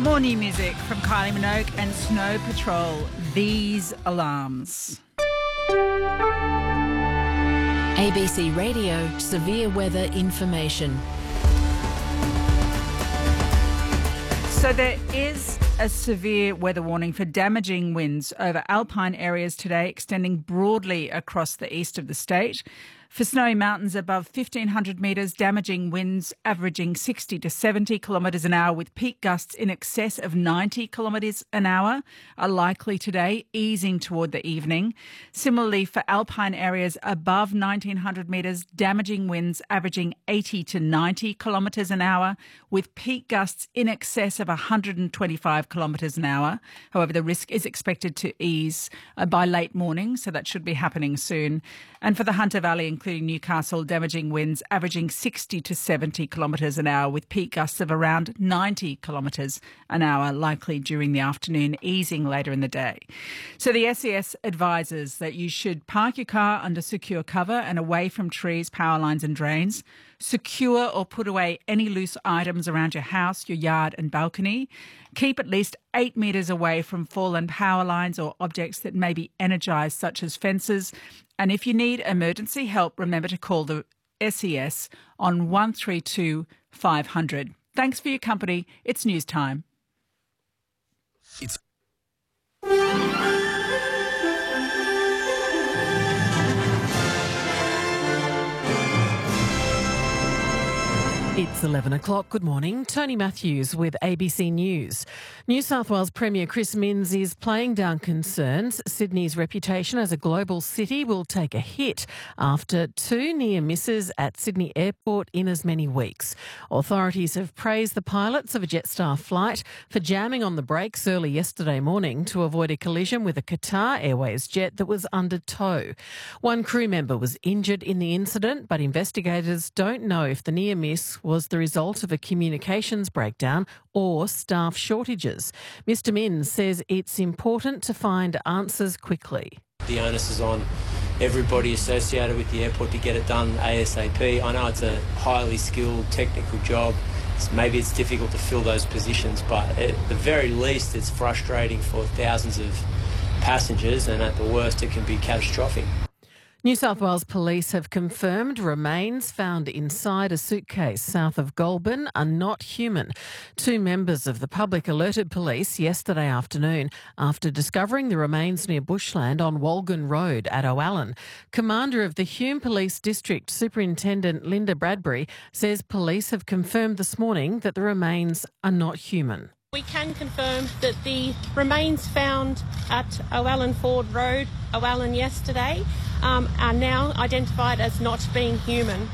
More new music from Kylie Minogue and Snow Patrol. These alarms. ABC Radio Severe Weather Information. So there is a severe weather warning for damaging winds over alpine areas today, extending broadly across the east of the state. For snowy mountains above 1,500 metres, damaging winds averaging 60 to 70 kilometres an hour with peak gusts in excess of 90 kilometres an hour are likely today, easing toward the evening. Similarly, for alpine areas above 1,900 metres, damaging winds averaging 80 to 90 kilometres an hour with peak gusts in excess of 125 kilometres an hour. However, the risk is expected to ease by late morning, so that should be happening soon. And for the Hunter Valley, including Newcastle, damaging winds averaging 60 to 70 kilometres an hour with peak gusts of around 90 kilometres an hour likely during the afternoon, easing later in the day. So the SES advises that you should park your car under secure cover and away from trees, power lines and drains. Secure or put away any loose items around your house, your yard and balcony. Keep at least 8 metres away from fallen power lines or objects that may be energised, such as fences. And if you need emergency help, remember to call the SES on 132 500. Thanks for your company. It's news time. It's 11 o'clock. Good morning. Tony Matthews with ABC News. New South Wales Premier Chris Minns is playing down concerns Sydney's reputation as a global city will take a hit after 2 near misses at Sydney Airport in as many weeks. Authorities have praised the pilots of a Jetstar flight for jamming on the brakes early yesterday morning to avoid a collision with a Qatar Airways jet that was under tow. One crew member was injured in the incident, but investigators don't know if the near miss was the result of a communications breakdown or staff shortages. Mr Minns says it's important to find answers quickly. The onus is on everybody associated with the airport to get it done ASAP. I know it's a highly skilled technical job. Maybe it's difficult to fill those positions, but at the very least it's frustrating for thousands of passengers, and at the worst it can be catastrophic. New South Wales Police have confirmed remains found inside a suitcase south of Goulburn are not human. 2 members of the public alerted police yesterday afternoon after discovering the remains near bushland on Walgan Road at O'Allen. Commander of the Hume Police District, Superintendent Linda Bradbury, says police have confirmed this morning that the remains are not human. We can confirm that the remains found at O'Allen Ford Road, O'Allen yesterday, are now identified as not being human.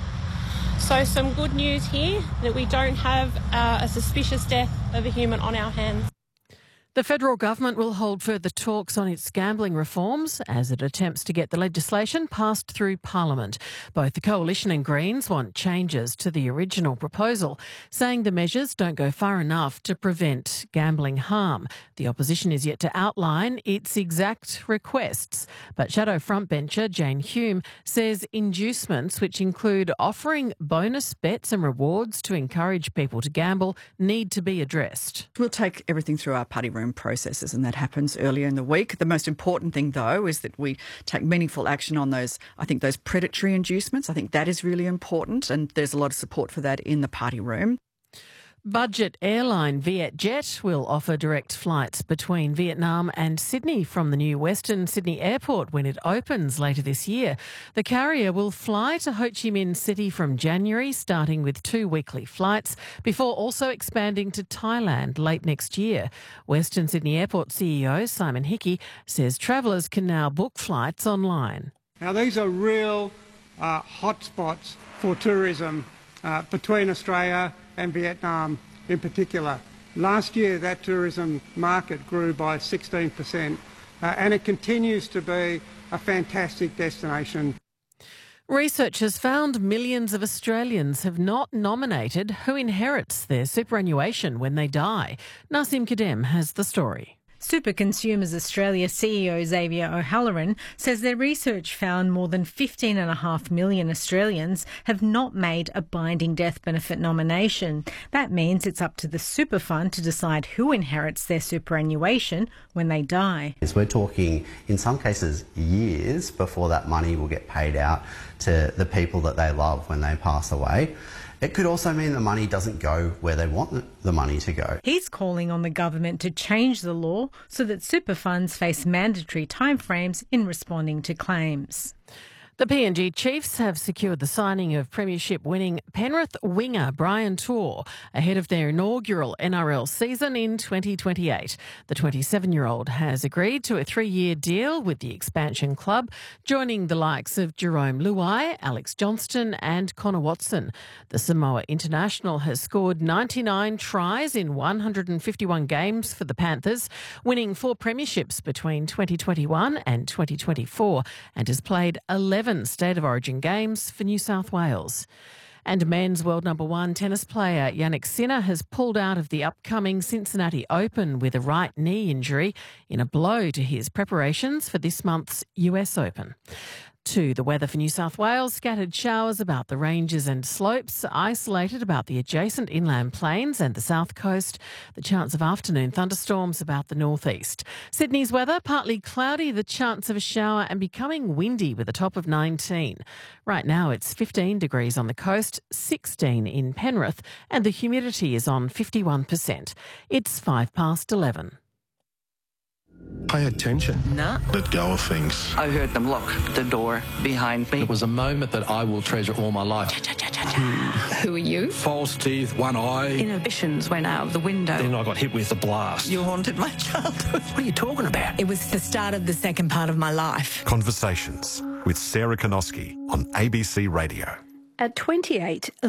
So some good news here that we don't have a suspicious death of a human on our hands. The federal government will hold further talks on its gambling reforms as it attempts to get the legislation passed through Parliament. Both the Coalition and Greens want changes to the original proposal, saying the measures don't go far enough to prevent gambling harm. The opposition is yet to outline its exact requests, but Shadow frontbencher Jane Hume says inducements, which include offering bonus bets and rewards to encourage people to gamble, need to be addressed. We'll take everything through our party room processes, and that happens earlier in the week. The most important thing, though, is that we take meaningful action on those predatory inducements. I think that is really important, and there's a lot of support for that in the party room. Budget airline Vietjet will offer direct flights between Vietnam and Sydney from the new Western Sydney Airport when it opens later this year. The carrier will fly to Ho Chi Minh City from January, starting with 2 weekly flights, before also expanding to Thailand late next year. Western Sydney Airport CEO Simon Hickey says travellers can now book flights online. Now, these are real hotspots for tourism between Australia and Vietnam in particular. Last year that tourism market grew by 16% and it continues to be a fantastic destination. Research has found millions of Australians have not nominated who inherits their superannuation when they die. Nasim Kadem has the story. Super Consumers Australia CEO Xavier O'Halloran says their research found more than 15.5 million Australians have not made a binding death benefit nomination. That means it's up to the super fund to decide who inherits their superannuation when they die. We're talking, in some cases, years before that money will get paid out to the people that they love when they pass away. It could also mean the money doesn't go where they want the money to go. He's calling on the government to change the law so that super funds face mandatory timeframes in responding to claims. The PNG Chiefs have secured the signing of premiership-winning Penrith winger Brian Tour ahead of their inaugural NRL season in 2028. The 27-year-old has agreed to a 3-year deal with the expansion club, joining the likes of Jerome Luai, Alex Johnston and Connor Watson. The Samoa international has scored 99 tries in 151 games for the Panthers, winning 4 premierships between 2021 and 2024, and has played 11 State of Origin games for New South Wales. And men's world number 1 tennis player Jannik Sinner has pulled out of the upcoming Cincinnati Open with a right knee injury in a blow to his preparations for this month's US Open. To the weather for New South Wales, scattered showers about the ranges and slopes, isolated about the adjacent inland plains and the south coast, the chance of afternoon thunderstorms about the northeast. Sydney's weather, partly cloudy, the chance of a shower and becoming windy with a top of 19. Right now it's 15 degrees on the coast, 16 in Penrith, and the humidity is on 51%. It's 11:05. Pay attention. No. Let go of things. I heard them lock the door behind me. It was a moment that I will treasure all my life. Who are you? False teeth, one eye. Inhibitions went out of the window. Then I got hit with a blast. You haunted my childhood. What are you talking about? It was the start of the second part of my life. Conversations with Sarah Konoski on ABC Radio. At 28,